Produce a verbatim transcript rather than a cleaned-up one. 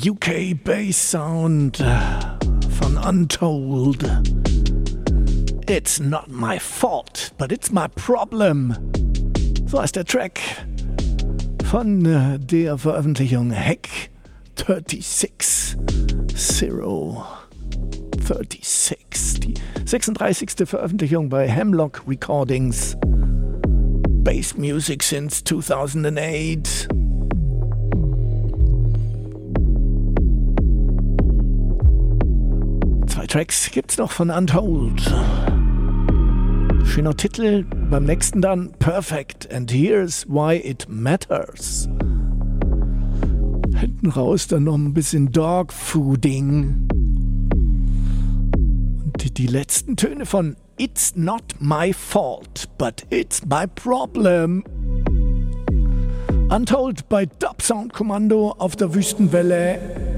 U K Bass Sound von Untold. It's not my fault, but it's my problem. So heißt der Track von äh, der Veröffentlichung Hack sechsunddreißig. Zero sechsunddreißig. Die sechsunddreißigste Veröffentlichung bei Hemlock Recordings. Bass Music since two thousand eight. Zwei Tracks gibt's noch von Untold. Schöner Titel, beim nächsten dann Perfect and Here's Why It Matters. Hinten raus dann noch ein bisschen Dogfooding. Und die, die letzten Töne von It's Not My Fault, but It's My Problem. Untold bei Dub Sound Kommando auf der Wüstenwelle.